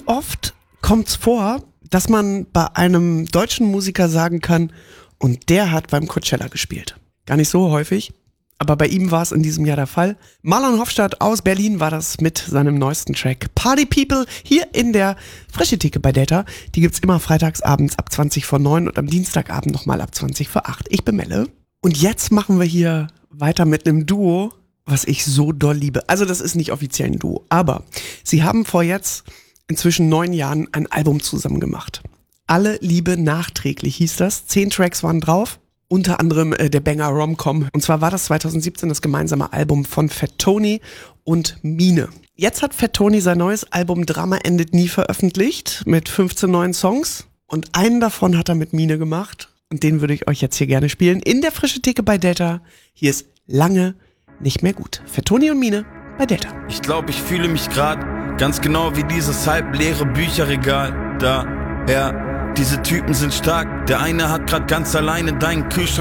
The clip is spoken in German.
oft kommt's vor, dass man bei einem deutschen Musiker sagen kann, und der hat beim Coachella gespielt? Gar nicht so häufig, aber bei ihm war es in diesem Jahr der Fall. Marlon Hofstadt aus Berlin war das mit seinem neuesten Track Party People hier in der Frische Theke bei Delta. Die gibt's immer freitags abends ab 20 vor 9 und am Dienstagabend nochmal ab 20 vor 8. Ich bin Melle. Und jetzt machen wir hier weiter mit einem Duo, was ich so doll liebe. Also das ist nicht offiziell ein Duo, aber sie haben vor jetzt inzwischen 9 Jahren ein Album zusammen gemacht. Alle Liebe nachträglich hieß das. 10 Tracks waren drauf. Unter anderem der Banger Rom-Com. Und zwar war das 2017 das gemeinsame Album von Fat Tony und Mine. Jetzt hat Fat Tony sein neues Album Drama endet nie veröffentlicht mit 15 neuen Songs. Und einen davon hat er mit Mine gemacht. Und den würde ich euch jetzt hier gerne spielen. In der Frische Theke bei Delta. Hier ist Lange nicht mehr gut. Fat Tony und Mine bei Delta. Ich glaube, ich fühle mich grad ganz genau wie dieses halbleere Bücherregal da. Ja, diese Typen sind stark. Der eine hat grad ganz alleine deinen Kühlschrank